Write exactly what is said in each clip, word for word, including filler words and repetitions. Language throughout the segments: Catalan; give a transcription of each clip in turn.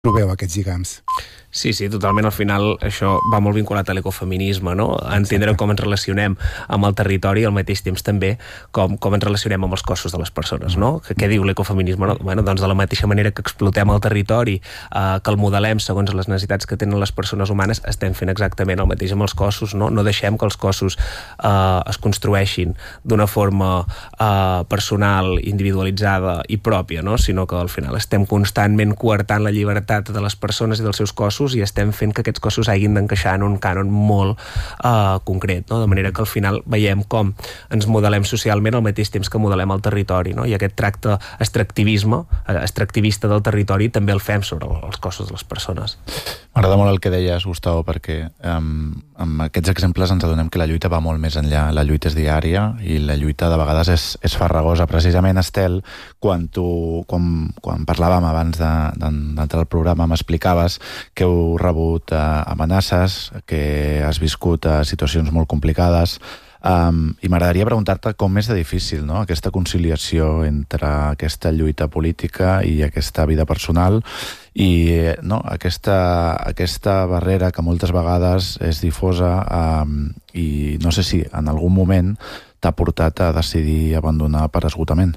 trobeu aquests lligams? Sí, sí, totalment. Al final això va molt vinculat a l'ecofeminisme, no? A entendre com ens relacionem amb el territori i al mateix temps també com, com ens relacionem amb els cossos de les persones, no? Que, què diu l'ecofeminisme? No? Bueno, doncs de la mateixa manera que explotem el territori, eh, que el modelem segons les necessitats que tenen les persones humanes, estem fent exactament el mateix amb els cossos, no? No deixem que els cossos eh, es construeixin d'una forma eh, personal, individualitzada i pròpia, no? Sinó que al final estem constantment coartant la llibertat de les persones i dels seus cossos i estem fent que aquests cossos hagin d'encaixar en un cànon molt uh, concret, no? De manera que al final veiem com ens modelem socialment al mateix temps que modelem el territori, no? I aquest tracte extractivisme, extractivista del territori també el fem sobre els cossos de les persones. M'agrada molt el que deies, Gustavo, perquè um, amb aquests exemples ens adonem que la lluita va molt més enllà. La lluita és diària i la lluita de vegades és, és farragosa. Precisament, Estel, quan tu quan, quan parlàvem abans d'entrar al programa m'explicaves que heu rebut uh, amenaces, que has viscut uh, situacions molt complicades, um, i m'agradaria preguntar-te com és de difícil, no?, aquesta conciliació entre aquesta lluita política i aquesta vida personal i no, aquesta, aquesta barrera que moltes vegades és difosa, um, i no sé si en algun moment t'ha portat a decidir abandonar per esgotament.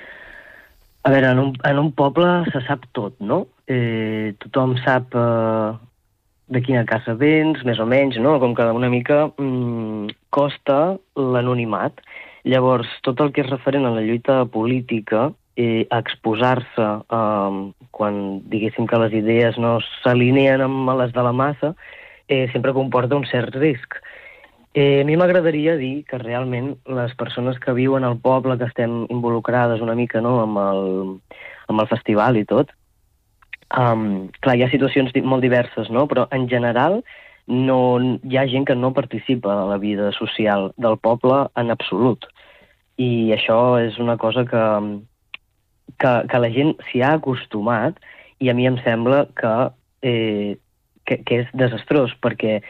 A veure, en un, en un poble se sap tot, no? Eh, tothom sap eh, de quina casa vens, més o menys, no? Com que una mica mm, costa l'anonimat. Llavors, tot el que és referent a la lluita política, eh, a exposar-se eh, quan diguéssim que les idees no s'alineen amb les de la massa, eh, sempre comporta un cert risc. Eh, a mi m'agradaria dir que realment les persones que viuen al poble, que estem involucrades una mica, no, amb el, amb el festival i tot, um, clar, hi ha situacions molt diverses, no? Però en general no, hi ha gent que no participa a la vida social del poble en absolut. I això és una cosa que, que, que la gent s'hi ha acostumat i a mi em sembla que, eh, que, que és desastrós, perquè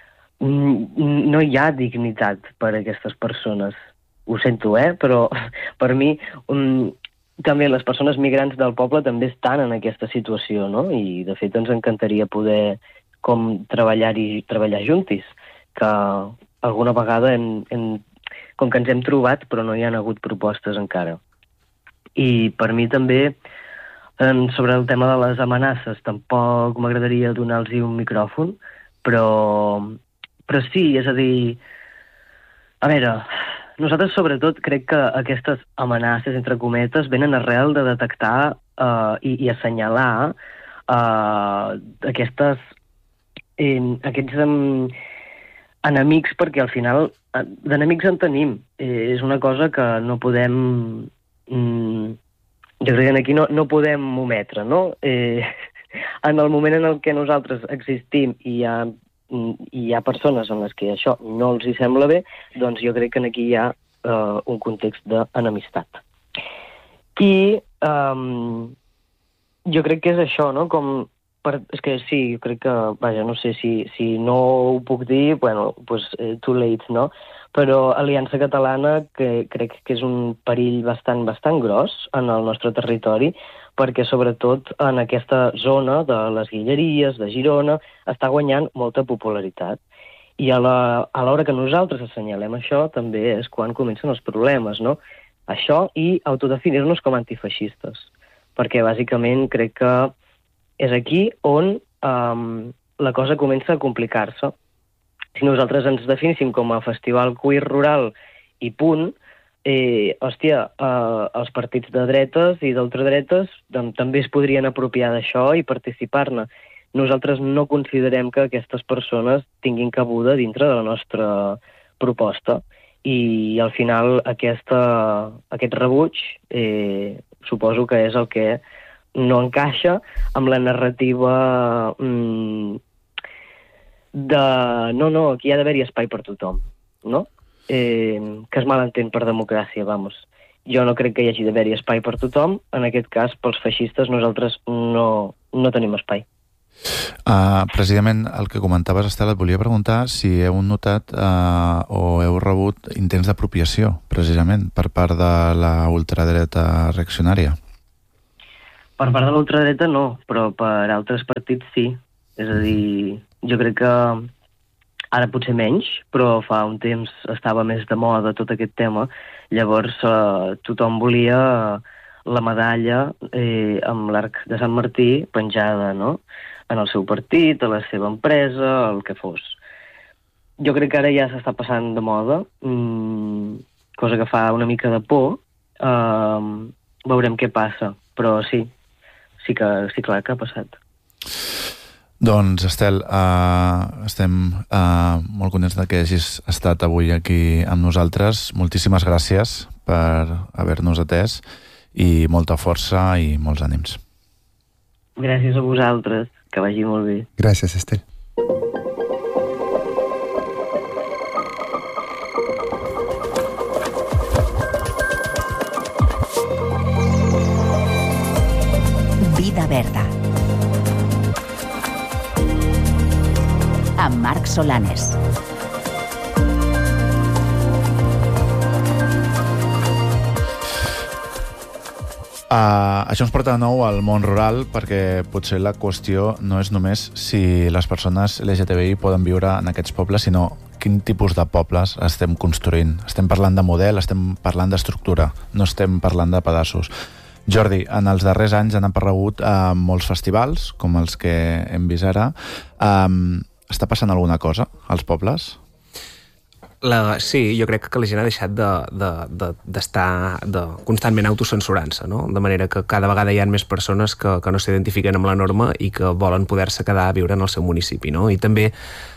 no hi ha dignitat per a aquestes persones. Ho sento, eh? Però per mi um, també les persones migrants del poble també estan en aquesta situació, no? I de fet ens encantaria poder com treballar-hi, treballar juntis, que alguna vegada hem, hem, com que ens hem trobat però no hi ha hagut propostes encara. I per mi també um, sobre el tema de les amenaces tampoc m'agradaria donar-los un micròfon, però Però sí, és a dir, a veure, nosaltres sobretot crec que aquestes amenaces, entre cometes, venen arrel de detectar uh, i, i assenyalar uh, aquestes, eh, aquests um, enemics, perquè al final uh, d'enemics en tenim. Eh, és una cosa que no podem... Mm, jo crec que aquí no, no podem ometre, no? Eh, en el moment en el què nosaltres existim i hi ha hi ha persones en les que això no els hi sembla bé, doncs jo crec que aquí hi ha uh, un context d'enemistat. I um, jo crec que és això, no? Com per, és que sí, jo crec que, vaja, no sé si, si no ho puc dir, bueno, pues, eh, too late, no? Però Aliança Catalana, que crec que és un perill bastant, bastant gros en el nostre territori, perquè sobretot en aquesta zona de les Guilleries, de Girona, està guanyant molta popularitat. I a l'hora que nosaltres assenyalem això també és quan comencen els problemes, no? Això i autodefinir-nos com antifeixistes, perquè bàsicament crec que és aquí on um, la cosa comença a complicar-se. Si nosaltres ens definíssim com a festival queer rural i punt, Eh, hòstia, eh, els partits de dretes i d'ultradretes doncs, també es podrien apropiar d'això i participar-ne. Nosaltres no considerem que aquestes persones tinguin cabuda dintre de la nostra proposta i al final aquesta, aquest rebuig eh, suposo que és el que no encaixa amb la narrativa mm, de no, no, aquí ha d'haver-hi espai per tothom, no? Eh, que es malentén per democràcia, vamos. Jo no crec que hi hagi d'haver-hi espai per tothom. En aquest cas, pels feixistes, nosaltres no, no tenim espai. Uh, precisament el que comentaves, Estel, et volia preguntar si heu notat uh, o heu rebut intents d'apropiació, precisament, per part de la ultradreta reaccionària. Per part de l'ultradreta no, però per altres partits sí. És a dir, jo crec que ara potser menys, però fa un temps estava més de moda tot aquest tema. Llavors eh, tothom volia la medalla eh, amb l'arc de Sant Martí penjada, no?, en el seu partit, a la seva empresa, el que fos. Jo crec que ara ja s'està passant de moda, mmm, cosa que fa una mica de por. Uh, veurem què passa, però sí, sí que sí, clar que ha passat. Doncs, Estel, uh, estem uh, molt contents que hagis estat avui aquí amb nosaltres. Moltíssimes gràcies per haver-nos atès i molta força i molts ànims. Gràcies a vosaltres, que vagi molt bé. Gràcies, Estel. Vida Verda amb Marc Solanes. Uh, això ens porta de nou al món rural, perquè potser la qüestió no és només si les persones L G T B I poden viure en aquests pobles, sinó quin tipus de pobles estem construint. Estem parlant de model, estem parlant d'estructura, no estem parlant de pedaços. Jordi, en els darrers anys han aparegut uh, molts festivals, com els que hem vist ara. Um, està passant alguna cosa als pobles? La, sí, jo crec que la gent ha deixat d'estar de, de, de, de, constantment autocensurant-se, no? De manera que cada vegada hi ha més persones que, que no s'identifiquen amb la norma i que volen poder-se quedar a viure en el seu municipi, no? I també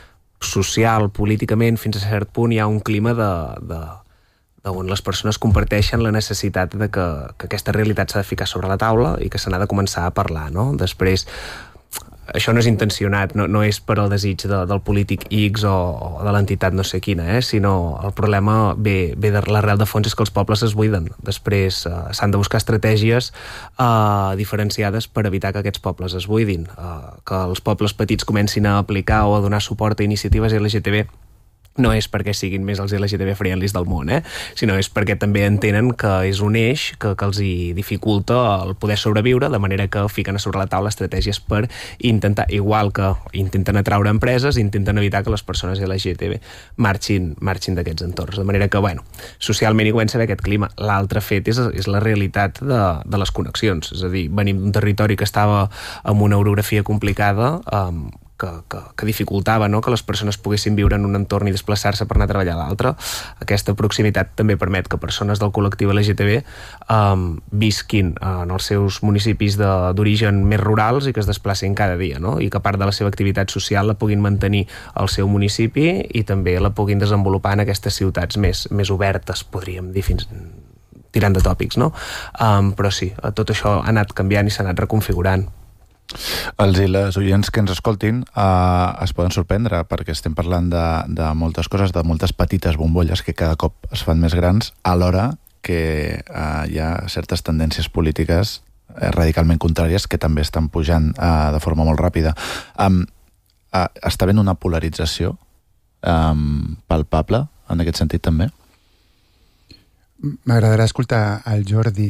social, políticament, fins a cert punt, hi ha un clima de, de, de on les persones comparteixen la necessitat de que, que aquesta realitat s'ha de ficar sobre la taula i que se n'ha de començar a parlar, no? Després, això no és intencionat, no, no és per al desig de, del polític X o, o de l'entitat no sé quina, eh? Sinó el problema ve, ve de l'arrel de fons és que els pobles es buiden. Després eh, s'han de buscar estratègies eh, diferenciades per evitar que aquests pobles es buidin, eh, que els pobles petits comencin a aplicar o a donar suport a iniciatives L G T B no és perquè siguin més els L G T B friendlies del món, eh? Sinó és perquè també entenen que és un eix que, que els hi dificulta el poder sobreviure, de manera que fiquen a sobre la taula estratègies per intentar, igual que intenten atraure empreses, intenten evitar que les persones L G T B marxin, marxin d'aquests entorns. De manera que, bueno, socialment hi comença a haver aquest clima. L'altre fet és, és la realitat de, de les connexions. És a dir, venim d'un territori que estava amb una orografia complicada, amb Que, que, que dificultava, no?, que les persones poguessin viure en un entorn i desplaçar-se per anar a treballar a l'altre. Aquesta proximitat també permet que persones del col·lectiu L G T B um, visquin en els seus municipis d'origen més rurals i que es desplacin cada dia, no?, i que part de la seva activitat social la puguin mantenir al seu municipi i també la puguin desenvolupar en aquestes ciutats més, més obertes, podríem dir, fins tirant de tòpics, no? Um, però sí, tot això ha anat canviant i s'ha anat reconfigurant. Els i les oients que ens escoltin eh, es poden sorprendre perquè estem parlant de, de moltes coses, de moltes petites bombolles que cada cop es fan més grans, alhora que eh, hi ha certes tendències polítiques eh, radicalment contràries que també estan pujant eh, de forma molt ràpida. Um, eh, està havent una polarització um, palpable en aquest sentit també? M'agradarà escoltar el Jordi.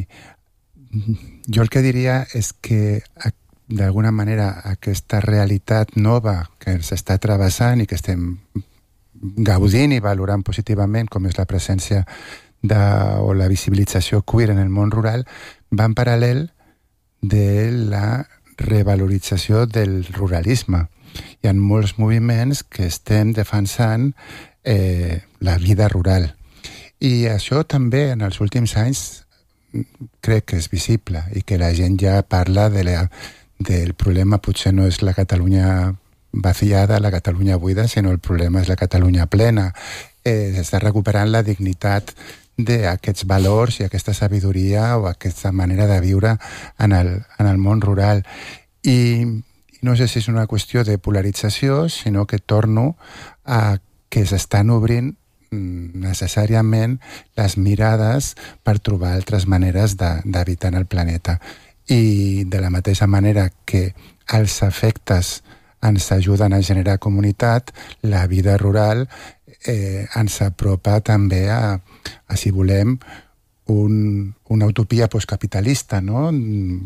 Jo el que diria és que d'alguna manera aquesta realitat nova que s'està travessant i que estem gaudint i valorant positivament, com és la presència de, o la visibilització queer en el món rural, va en paral·lel de la revalorització del ruralisme. Hi ha molts moviments que estem defensant eh, la vida rural. I això també en els últims anys crec que és visible i que la gent ja parla de la del problema potser no és la Catalunya vaciada, la Catalunya buida, sinó el problema és la Catalunya plena. Eh, S'està recuperant la dignitat d'aquests valors i aquesta sabidoria o aquesta manera de viure en el, en el món rural. I no sé si és una qüestió de polarització, sinó que torno a que s'estan obrint necessàriament les mirades per trobar altres maneres d'habitar en el planeta. I de la mateixa manera que els efectes ens ajuden a generar comunitat, la vida rural eh, ens apropa també a, a si volem, un, una utopia postcapitalista, no?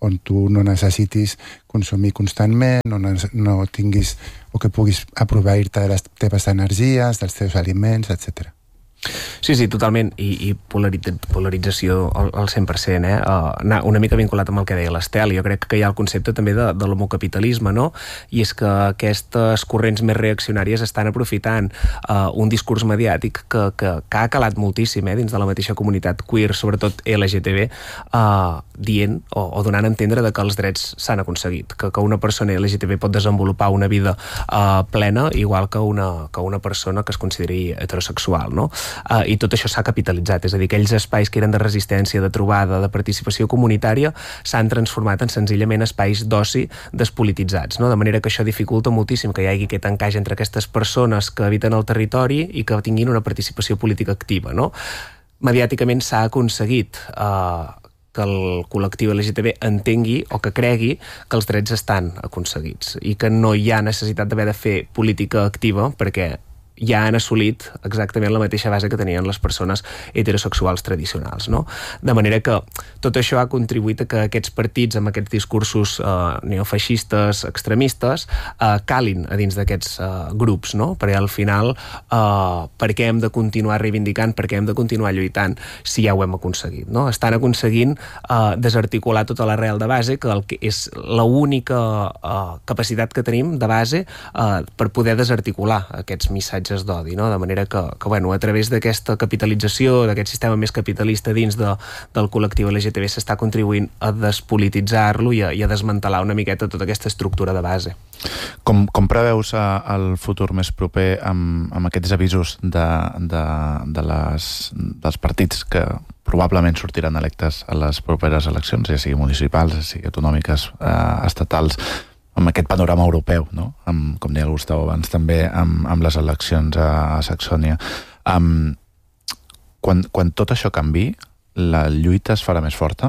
on tu no necessitis consumir constantment, no, no tinguis o que puguis aprovar-te de les teves energies, dels teus aliments, etcètera. Sí, sí, totalment, i, i polaritz, polarització al, al cent per cent, eh? Uh, una mica vinculat amb el que deia l'Estel. Jo crec que hi ha el concepte també de, de l'homocapitalisme, no? I és que aquestes corrents més reaccionàries estan aprofitant uh, un discurs mediàtic que, que, que ha calat moltíssim eh, dins de la mateixa comunitat queer, sobretot L G T B, uh, dient o, o donant a entendre de que els drets s'han aconseguit, que, que una persona L G T B pot desenvolupar una vida uh, plena igual que una, que una persona que es consideri heterosexual, no? Uh, i tot això s'ha capitalitzat, és a dir, aquells espais que eren de resistència, de trobada, de participació comunitària s'han transformat en senzillament espais d'oci despolititzats, no? De manera que això dificulta moltíssim que hi hagi aquest encaix entre aquestes persones que habiten el territori i que tinguin una participació política activa, no? Mediàticament s'ha aconseguit eh, que el col·lectiu L G T B entengui o que cregui que els drets estan aconseguits i que no hi ha necessitat d'haver de fer política activa perquè ja han assolit exactament la mateixa base que tenien les persones heterosexuals tradicionals, no? De manera que tot això ha contribuït a que aquests partits amb aquests discursos eh, neofeixistes, extremistes, eh, calin a dins d'aquests eh, grups, no? Perquè al final eh, per què hem de continuar reivindicant, per què hem de continuar lluitant si ja ho hem aconseguit, no? Estan aconseguint eh, desarticular tota l'arrel de base, que, el que és l'única eh, capacitat que tenim de base eh, per poder desarticular aquests missatges d'odi, no? De manera que, que bueno, a través d'aquesta capitalització, d'aquest sistema més capitalista dins de, del col·lectiu L G T B s'està contribuint a despolititzar-lo i a, i a desmantelar una miqueta tota aquesta estructura de base. Com, com preveus el futur més proper amb, amb aquests avisos de, de, de les, dels partits que probablement sortiran electes a les properes eleccions, ja sigui municipals, ja sigui autonòmiques, eh, estatals, amb aquest panorama europeu, no? Amb, com deia el Gustavo abans, també amb, amb les eleccions a, a Saxònia. Um, quan, quan tot això canvi, la lluita es farà més forta?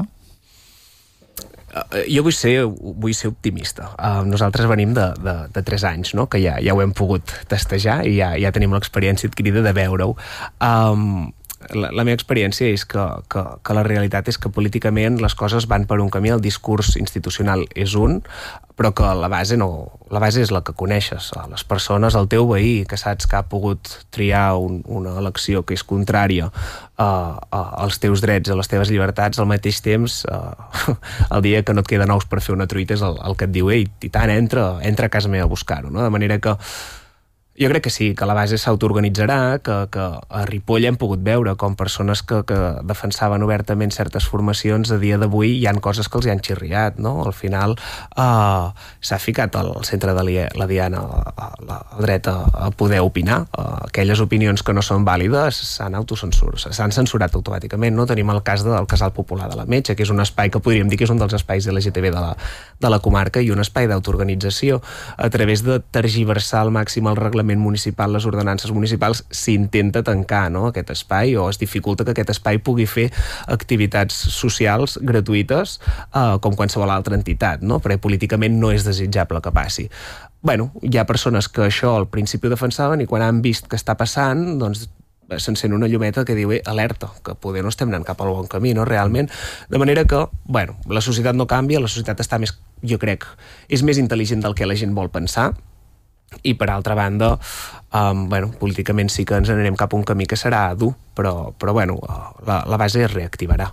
Uh, jo vull ser, vull ser optimista. Uh, nosaltres venim de, de, de tres anys, no? Que ja, ja ho hem pogut testejar i ja, ja tenim l'experiència adquirida de veure-ho. Um, La, la meva experiència és que, que, que la realitat és que políticament les coses van per un camí, el discurs institucional és un, però que la base no, la base és la que coneixes, les persones, el teu veí, que saps que ha pogut triar un, una elecció que és contrària a, a, als teus drets, a les teves llibertats, al mateix temps uh, el dia que no et queden ous per fer una truita és el, el que et diu, ei, i tant, entra, entra a casa meva a buscar-ho, no? De manera que jo crec que sí, que la base s'autoorganitzarà, que, que a Ripoll hem pogut veure com persones que, que defensaven obertament certes formacions a dia d'avui hi han coses que els hi han xirriat, no? Al final uh, s'ha ficat al centre de la diana el dret a, a poder opinar. Uh, aquelles opinions que no són vàlides s'han autocensurat, s'han censurat automàticament, no? Tenim el cas del Casal Popular de la Metge, que és un espai que podríem dir que és un dels espais de L G T B de la, de la comarca i un espai d'autoorganització a través de tergiversar al màxim el reglament municipal, les ordenances municipals, s'intenta tancar, no? Aquest espai, o es dificulta que aquest espai pugui fer activitats socials gratuïtes eh, com qualsevol altra entitat, no? Perquè políticament no és desitjable que passi. Bueno, hi ha persones que això al principi ho defensaven i quan han vist que està passant, doncs s'encén una llumeta que diu, eh, alerta, que poder no estem anant cap al bon camí, no? Realment. De manera que, bueno, la societat no canvia, la societat està més, jo crec, és més intel·ligent del que la gent vol pensar, i per altra banda um, bueno, políticament sí que ens anirem cap a un camí que serà dur, però, però bueno, la, la base es reactivarà.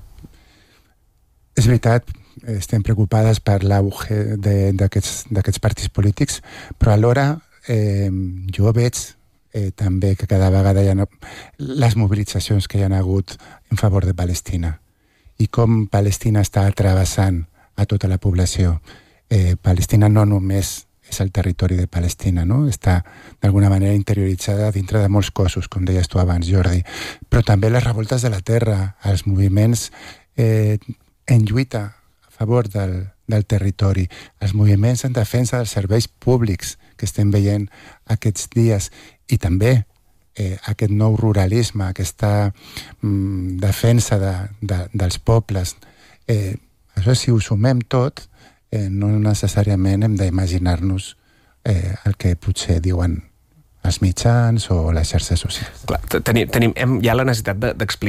És veritat, estem preocupades per l'auge d'aquests partits polítics, però alhora eh, jo veig eh, també que cada vegada hi ha les mobilitzacions que hi ha hagut en favor de Palestina i com Palestina està travessant a tota la població. Eh, Palestina no només és el territori de Palestina, no? Està d'alguna manera interioritzada dintre de molts cossos, com deies tu abans, Jordi, però també les revoltes de la terra, els moviments eh, en lluita a favor del, del territori, els moviments en defensa dels serveis públics que estem veient aquests dies i també eh, aquest nou ruralisme, aquesta mm, defensa de, de, dels pobles. Eh, això, si ho sumem tot, Eh, no necessàriament hem d'imaginar-nos eh, el que potser diuen els mitjans o les xarxes socials. Clar, tenim, tenim, hem, hi ha la necessitat de, d'explicar,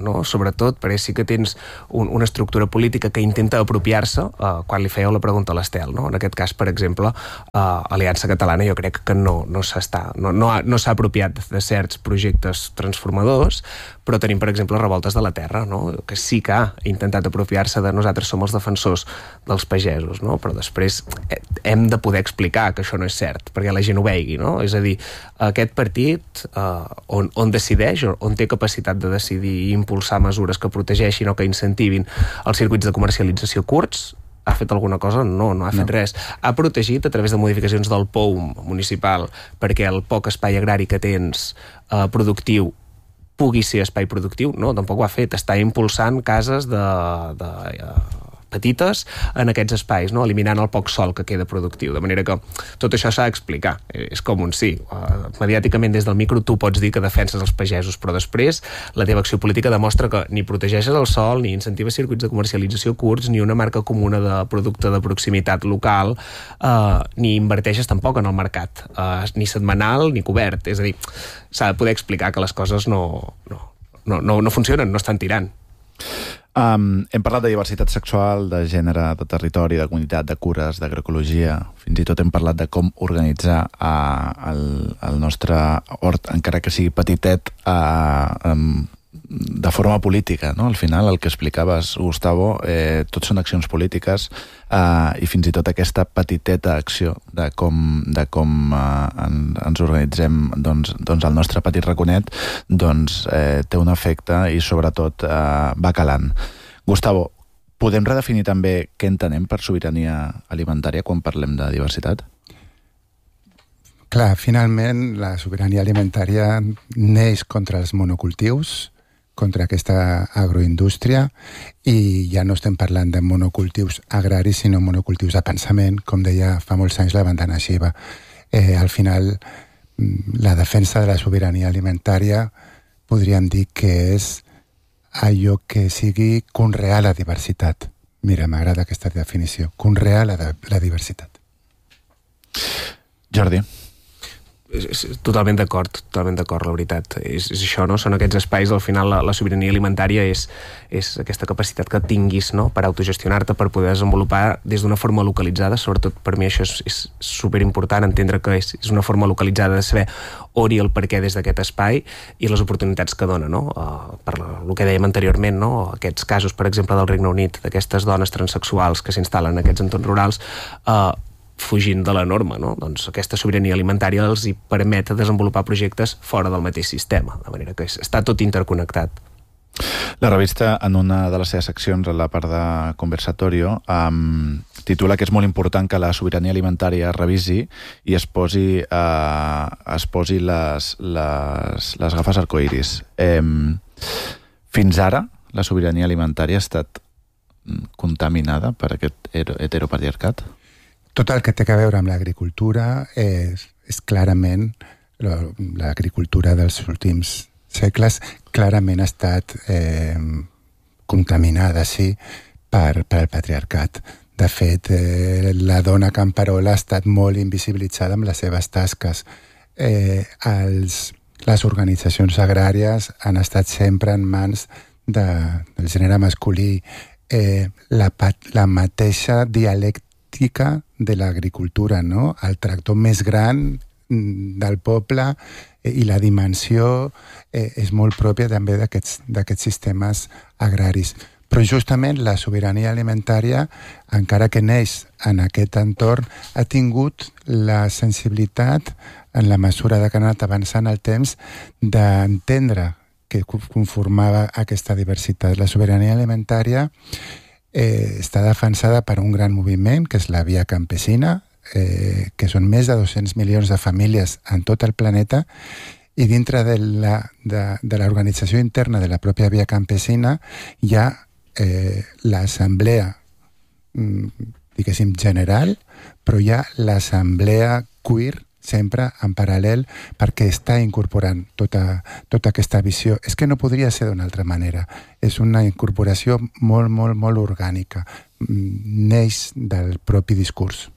no? Sobretot perquè sí que tens un, una estructura política que intenta apropiar-se, eh, quan li fèieu la pregunta a l'Estel, no? En aquest cas, per exemple, eh, Aliança Catalana jo crec que no, no s'està, no, no, ha, no s'ha apropiat de certs projectes transformadors, però tenim, per exemple, Revoltes de la Terra, no? Que sí que ha intentat apropiar-se de nosaltres som els defensors dels pagesos, no? Però després hem de poder explicar que això no és cert, perquè la gent ho vegi, no? És a dir, aquest partit eh, on, on decideix, on té capacitat de decidir i impulsar mesures que protegeixin o que incentivin els circuits de comercialització curts, ha fet alguna cosa? No, no ha fet no. res. Ha protegit a través de modificacions del P O U municipal perquè el poc espai agrari que tens eh, productiu pugui ser espai productiu? No, tampoc ho ha fet. Està impulsant cases de, de uh, petites en aquests espais, no? Eliminant el poc sòl que queda productiu. De manera que tot això s'ha d'explicar. És com un sí. Uh, mediàticament des del micro tu pots dir que defenses els pagesos, però després la teva acció política demostra que ni protegeixes el sòl, ni incentives circuits de comercialització curts, ni una marca comuna de producte de proximitat local, uh, ni inverteixes tampoc en el mercat, uh, ni setmanal ni cobert. És a dir, s'ha de poder explicar que les coses no, no, no, no, no funcionen, no estan tirant. Um, hem parlat de diversitat sexual, de gènere, de territori, de comunitat, de cures, d'agroecologia, fins i tot hem parlat de com organitzar uh, el, el nostre hort, encara que sigui petitet, uh, um, de forma política, no? Al final, el que explicaves, Gustavo, eh, tot són accions polítiques eh, i fins i tot aquesta petiteta acció de com, de com eh, en, ens organitzem doncs, doncs el nostre petit raconet doncs, eh, té un efecte i sobretot eh, va calant. Gustavo, podem redefinir també què entenem per sobirania alimentària quan parlem de diversitat? Clar, finalment la sobirania alimentària neix contra els monocultius, contra aquesta agroindústria, i ja no estem parlant de monocultius agraris, sinó monocultius de pensament, com deia fa molts anys la bandana Shiva. Eh, al final, la defensa de la sobirania alimentària podríem dir que és allò que sigui conrear la diversitat. Mira, m'agrada aquesta definició, conrear la, la diversitat. Jordi? Totalment d'acord, totalment d'acord, la veritat. És, és això, no? Són aquests espais, al final la, la sobirania alimentària és, és aquesta capacitat que tinguis, no? Per autogestionar-te, per poder desenvolupar des d'una forma localitzada. Sobretot per mi això és, és superimportant, entendre que és, és una forma localitzada de saber on i el per què des d'aquest espai i les oportunitats que dona, no? Uh, per el que dèiem anteriorment, no? Aquests casos, per exemple, del Regne Unit, d'aquestes dones transsexuals que s'instal·len en aquests entorns rurals, uh, fugint de la norma, no? Doncs aquesta sobirania alimentària els hi permet desenvolupar projectes fora del mateix sistema, de manera que està tot interconnectat. La revista, en una de les seves seccions, a la part de Conversatorio, um, titula que és molt important que la sobirania alimentària es revisi i es posi, uh, es posi les, les, les gafes arcoiris. Um, fins ara, la sobirania alimentària ha estat contaminada per aquest heteropatriarcat? Tot el que té a veure amb l'agricultura és, és clarament, l'agricultura dels últims segles clarament ha estat eh, contaminada, sí, per, per el patriarcat. De fet, eh, la dona camperola ha estat molt invisibilitzada amb les seves tasques. Eh, els, les organitzacions agràries han estat sempre en mans de, del gènere masculí. Eh, la, la mateixa dialecta de l'agricultura, no? El tractor més gran del poble eh, i la dimensió eh, és molt pròpia també d'aquests d'aquests sistemes agraris. Però justament la sobirania alimentària, encara que neix en aquest entorn, ha tingut la sensibilitat, en la mesura de que ha anat avançant el temps, d'entendre que conformava aquesta diversitat. La sobirania alimentària Eh, està defensada per un gran moviment, que és la Via Campesina, eh, que són més de dos-cents milions de famílies en tot el planeta, i dintre de la, de, de l'organització interna de la pròpia Via Campesina hi ha eh, l'assemblea, diguéssim, general, però hi ha l'assemblea queer sempre en paral·lel, perquè està incorporant tota, tota aquesta visió. És que no podria ser d'una altra manera. És una incorporació molt, molt, molt orgànica. Neix del propi discurs.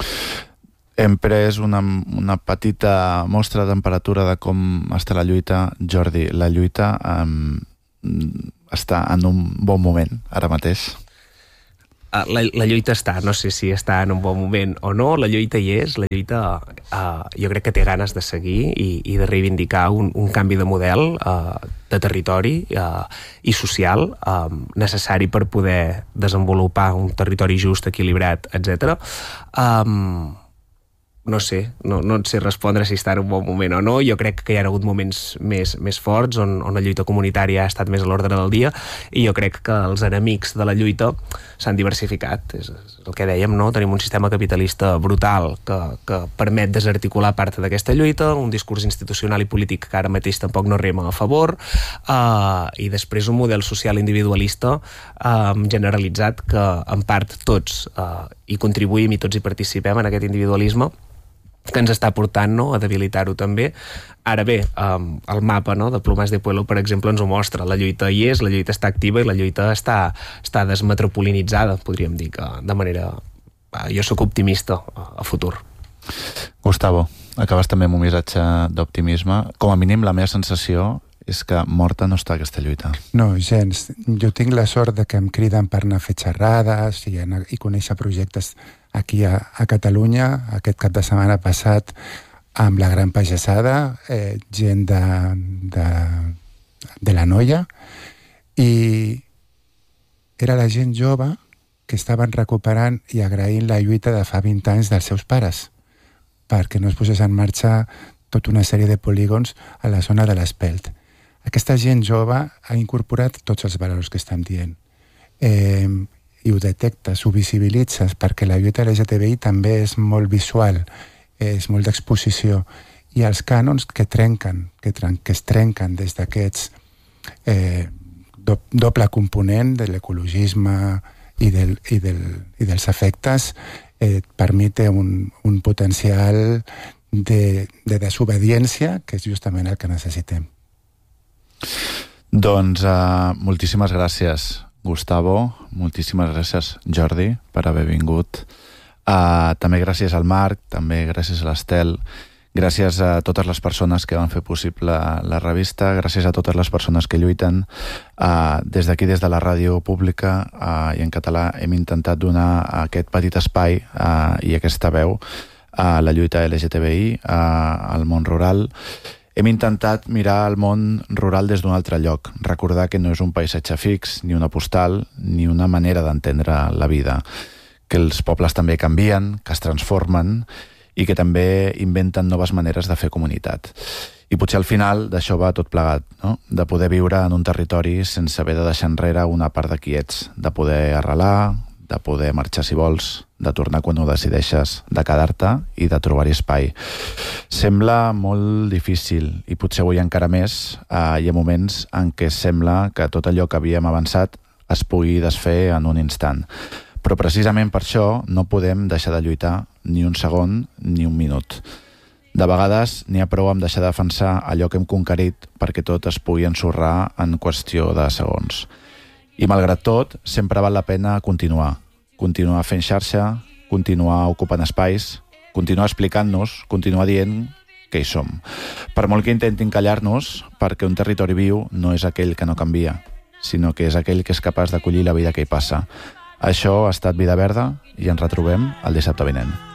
Hem pres una, una petita mostra de temperatura de com està la lluita. Jordi, la lluita um, està en un bon moment ara mateix? La, la lluita està, no sé si està en un bon moment o no, la lluita hi és, la lluita uh, jo crec que té ganes de seguir i, i de reivindicar un, un canvi de model uh, de territori uh, i social uh, necessari per poder desenvolupar un territori just, equilibrat, etcètera. Um, no sé, no, no sé respondre si està en un bon moment o no. Jo crec que hi ha hagut moments més, més forts on, on la lluita comunitària ha estat més a l'ordre del dia i jo crec que els enemics de la lluita s'han diversificat. És, és el que dèiem, no? Tenim un sistema capitalista brutal que, que permet desarticular part d'aquesta lluita, un discurs institucional i polític que ara mateix tampoc no rema a favor, uh, i després un model social individualista uh, generalitzat que en part tots uh, hi contribuïm i tots hi participem en aquest individualisme que ens està portant, no?, a debilitar-ho també. Ara bé, um, el mapa, no?, de Plumas de Pueblo, per exemple, ens ho mostra. La lluita hi és, la lluita està activa i la lluita està, està desmetropolinitzada, podríem dir, que de manera... Jo sóc optimista a futur. Gustavo, acabes també amb un missatge d'optimisme. Com a mínim, la meva sensació és que morta no està aquesta lluita. No, gens. Jo tinc la sort de que em criden per anar a fer xerrades i, anar, i conèixer projectes aquí a, a Catalunya. Aquest cap de setmana passat amb la Gran Pagesada, eh, gent de, de, de la Noia, i era la gent jove que estaven recuperant i agraint la lluita de fa vint anys dels seus pares perquè no es posés en marxa tota una sèrie de polígons a la zona de l'Espelt. Aquesta gent jove ha incorporat tots els valors que estem dient. Eh, i ho detectes, ho visibilitzes, perquè la lluita L G T B I també és molt visual, és molt d'exposició, i els cànons que trenquen, que, tren que es trenquen des d'aquests eh, do doble component de l'ecologisme i, del, i, del, i dels efectes, eh, permite un, un potencial de, de desobediència, que és justament el que necessitem. Doncs uh, moltíssimes gràcies, Gustavo, moltíssimes gràcies, Jordi, per haver vingut. Uh, també gràcies al Marc, també gràcies a l'Estel, gràcies a totes les persones que van fer possible la revista, gràcies a totes les persones que lluiten. Uh, des d'aquí, des de la ràdio pública uh, i en català, hem intentat donar aquest petit espai uh, i aquesta veu a la lluita L G T B I, uh, al món rural. Hem intentat mirar el món rural des d'un altre lloc, recordar que no és un paisatge fix, ni una postal, ni una manera d'entendre la vida, que els pobles també canvien, que es transformen i que també inventen noves maneres de fer comunitat. I potser al final d'això va tot plegat, no? De poder viure en un territori sense haver de deixar enrere una part de qui ets, de poder arrelar, de poder marxar si vols, de tornar quan ho decideixes, de quedar-te i de trobar-hi espai. Sembla molt difícil, i potser avui encara més, eh, hi ha moments en què sembla que tot allò que havíem avançat es pugui desfer en un instant. Però precisament per això no podem deixar de lluitar ni un segon ni un minut. De vegades n'hi ha prou amb deixar de defensar allò que hem conquerit perquè tot es pugui ensorrar en qüestió de segons. I malgrat tot, sempre val la pena continuar. Continuar fent xarxa, continuar ocupant espais, continuar explicant-nos, continuar dient que hi som. Per molt que intentin callar-nos, perquè un territori viu no és aquell que no canvia, sinó que és aquell que és capaç d'acollir la vida que hi passa. Això ha estat Vida Verda i ens retrobem el dissabte vinent.